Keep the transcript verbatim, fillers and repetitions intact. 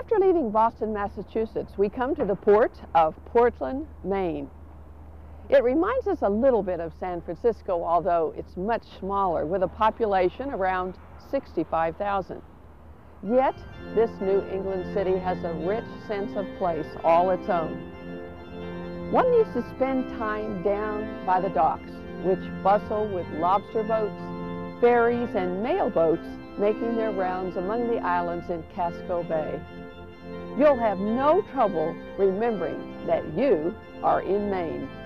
After leaving Boston, Massachusetts, we come to the port of Portland, Maine. It reminds us a little bit of San Francisco, although it's much smaller, with a population around sixty-five thousand. Yet, this New England city has a rich sense of place all its own. One needs to spend time down by the docks, which bustle with lobster boats, ferries, and mail boats making their rounds among the islands in Casco Bay. You'll have no trouble remembering that you are in Maine.